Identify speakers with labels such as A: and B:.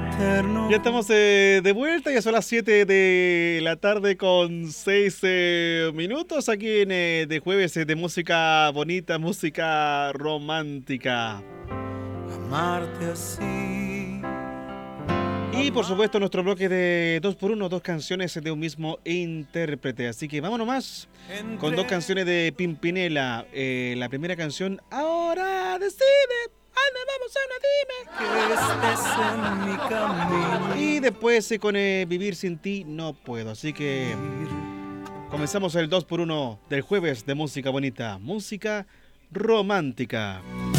A: eterno.
B: Ya estamos de vuelta, ya son las 7 de la tarde con 6 minutos aquí en de jueves de música bonita, música romántica.
A: Amarte así.
B: Y por supuesto nuestro bloque de 2x1, dos canciones de un mismo intérprete. Así que vámonos más con dos canciones de Pimpinela. La primera canción, Ahora decide, ay, me vamos a una dime.
A: Que estés en mi camino.
B: Y después con Vivir sin ti no puedo. Así que comenzamos el 2x1 del jueves de música bonita, música romántica.